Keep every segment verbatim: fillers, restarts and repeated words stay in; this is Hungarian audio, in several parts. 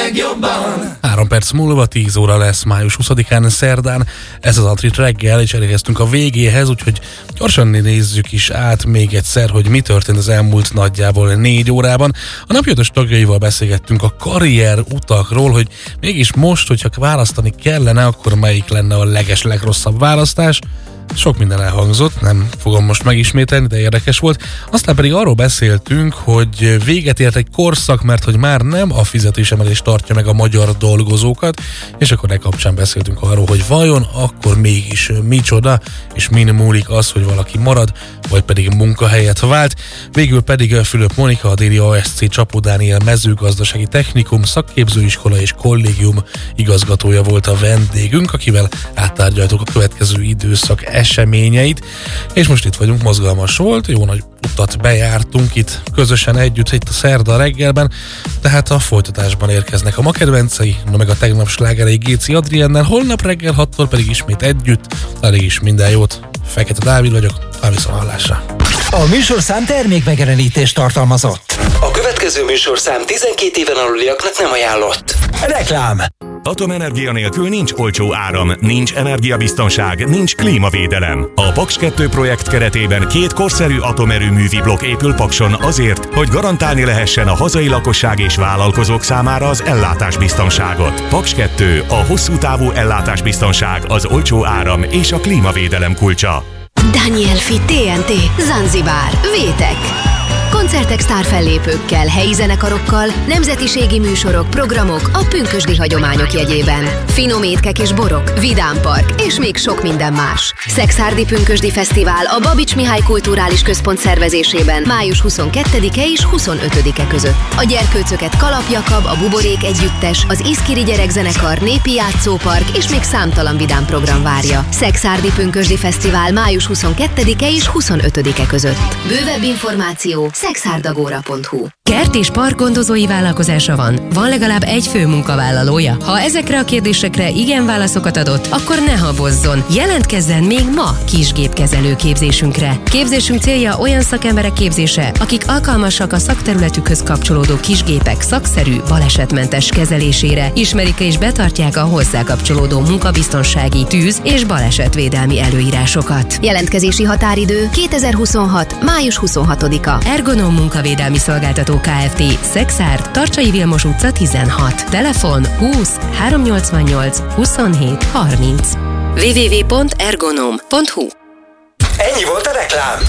legjobban. Három perc múlva tíz óra lesz május huszadikán szerdán. Ez az Antrit reggel, és elérkeztünk a végéhez, úgyhogy gyorsan nézzük is át még egyszer, hogy mi történt az elmúlt nagyjából négy órában. A napjötös tagjaival beszélgettünk a karrier utakról, hogy mégis most, hogyha választani kellene, akkor melyik lenne a leges legrosszabb választás. Sok minden elhangzott, nem fogom most megismételni, de érdekes volt. Aztán pedig arról beszéltünk, hogy véget ért egy korszak, mert hogy már nem a fizetésemelés tartja meg a magyar dolgozókat, és akkor e kapcsán beszéltünk arról, hogy vajon akkor mégis micsoda, és min múlik az, hogy valaki marad, vagy pedig munkahelyet vált. Végül pedig Fülöp Monika, a Déli á es cé Csapó Dániel mezőgazdasági technikum, szakképzőiskola és kollégium igazgatója volt a vendégünk, akivel áttárgyaltuk a következő időszak eseményeit, és most itt vagyunk, mozgalmas volt, jó nagy utat bejártunk itt közösen együtt itt a szerda reggelben, tehát a folytatásban érkeznek a ma kedvencei, no meg a tegnap slágerei Géci Adriennel, holnap reggel hattól pedig ismét együtt, elég is minden jót. Fekete Dávid vagyok, a viszonthallásra. A műsorszám termékmegjelenítést tartalmazott. A következő műsorszám tizenkét éven aluliaknak nem ajánlott. Reklám. Atomenergia nélkül nincs olcsó áram, nincs energiabiztonság, nincs klímavédelem. A Paks kettő projekt keretében két korszerű atomerőművi blokk épül Pakson azért, hogy garantálni lehessen a hazai lakosság és vállalkozók számára az ellátásbiztonságot. Paks kettő, a hosszú távú ellátásbiztonság, az olcsó áram és a klímavédelem kulcsa. Danielfi té en té, Zanzibár, Vétek. Koncertek, sztárfellépőkkel, helyi zenekarokkal, nemzetiségi műsorok, programok a pünkösdi hagyományok jegyében. Finom étkek és borok, vidámpark és még sok minden más. Szekszárdi Pünkösdi Fesztivál a Babics Mihály Kulturális Központ szervezésében május huszonkettedike és huszonötödike között. A gyerkőcöket Kalap Jakab, a Buborék Együttes, az Iszkiri Gyerekzenekar, Népi Játszópark és még számtalan vidám program várja. Szekszárdi Pünkösdi Fesztivál május huszonkettedike és huszonötödike között. Bővebb információ szexárdagóra pont hu. Kert és park gondozói vállalkozása van? Van legalább egy fő munkavállalója? Ha ezekre a kérdésekre igen válaszokat adott, akkor ne habozzon. Jelentkezzen még ma kisgépkezelő képzésünkre. Képzésünk célja olyan szakemberek képzése, akik alkalmasak a szakterületükhöz kapcsolódó kisgépek szakszerű, balesetmentes kezelésére, ismerik és betartják a hozzá kapcsolódó munkabiztonsági, tűz- és balesetvédelmi előírásokat. Jelentkezési határidő kétezer-huszonhat. május huszonhatodika. Ergonom Munkavédelmi Szolgáltató Kft. Szexárd, Tarcsai Vilmos utca tizenhat. Telefon húsz háromszáznyolcvannyolc huszonhét harminc. double-u double-u double-u pont ergonom pont hu. Ennyi volt a reklám.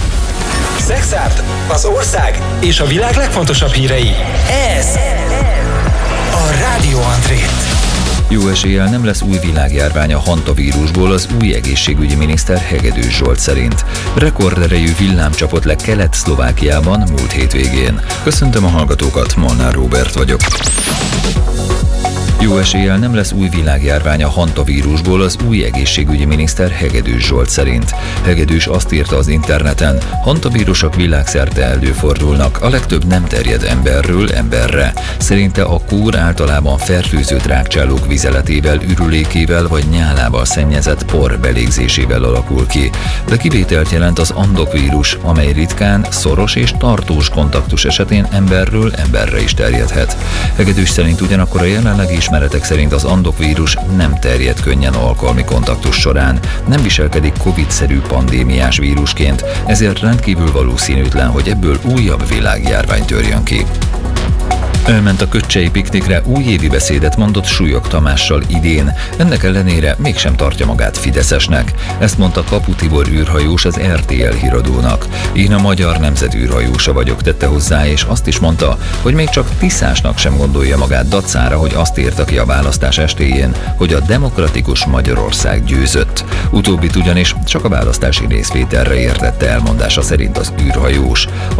Szexárd, az ország és a világ legfontosabb hírei. Ez a Rádió Antrét. Jó eséllyel nem lesz új világjárvány a hantavírusból az új egészségügyi miniszter Hegedűs Zsolt szerint. Rekorderejű villám csapott le Kelet-Szlovákiában múlt hétvégén. Köszöntöm a hallgatókat, Molnár Róbert vagyok. Jó eséllyel nem lesz új világjárvány a hantavírusból az új egészségügyi miniszter Hegedűs Zsolt szerint. Hegedűs azt írta az interneten, hantavírusok világszerte előfordulnak, a legtöbb nem terjed emberről emberre. Szerinte a kór általában fertőzött rágcsálók vizeletével, ürülékével vagy nyálával szennyezett por belégzésével alakul ki. De kivételt jelent az andokvírus, amely ritkán, szoros és tartós kontaktus esetén emberről emberre is terjedhet. Hegedűs szerint ugyanakkor a jelenlegi ismeretek szerint az andokvírus nem terjed könnyen alkalmi kontaktus során, nem viselkedik Covid-szerű pandémiás vírusként, ezért rendkívül valószínűtlen, hogy ebből újabb világjárvány törjön ki. Elment a köccsei piknikre, újévi beszédet mondott Súlyog Tamással idén, ennek ellenére mégsem tartja magát fideszesnek. Ezt mondta Kapu Tibor űrhajós az er té el híradónak. Én a magyar nemzet űrhajósa vagyok, tette hozzá, és azt is mondta, hogy még csak Tiszásnak sem gondolja magát dacára, hogy azt írta ki a választás estéjén, hogy a demokratikus Magyarország győzött. Utóbbit ugyanis csak a választási részvételre értette elmondása szerint az űrhajós.